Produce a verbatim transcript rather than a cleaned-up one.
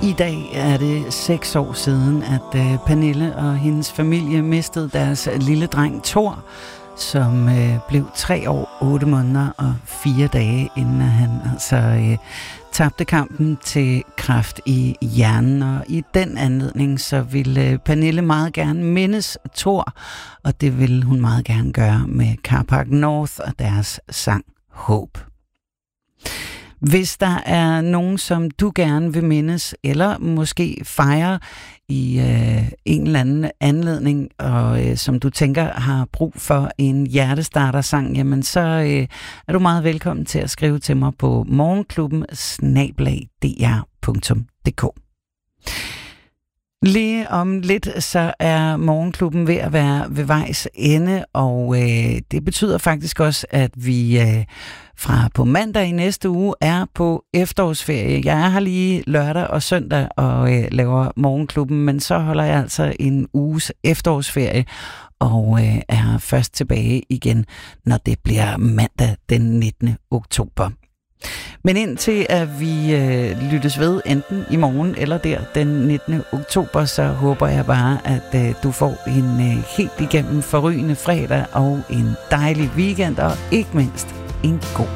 I dag er det seks år siden, at uh, Pernille og hendes familie mistede deres lille dreng Thor, som uh, blev tre år, otte måneder og fire dage, inden han altså uh, tabte kampen til kræft i hjernen. Og i den anledning, så ville uh, Pernille meget gerne mindes Thor, og det ville hun meget gerne gøre med Carpark North og deres sang Håb. Hvis der er nogen, som du gerne vil mindes, eller måske fejre i øh, en eller anden anledning, og øh, som du tænker har brug for en hjertestarter-sang, jamen så øh, er du meget velkommen til at skrive til mig på morgenklubben snabel-a d r punktum d k. Lige om lidt, så er morgenklubben ved at være ved vejs ende, og øh, det betyder faktisk også, at vi øh, fra på mandag i næste uge er på efterårsferie. Jeg er her lige lørdag og søndag og øh, laver morgenklubben, men så holder jeg altså en uges efterårsferie og øh, er først tilbage igen, når det bliver mandag den nittende oktober. Men indtil at vi øh, lyttes ved enten i morgen eller der den nittende oktober, så håber jeg bare, at øh, du får en øh, helt igennem forrygende fredag og en dejlig weekend, og ikke mindst en god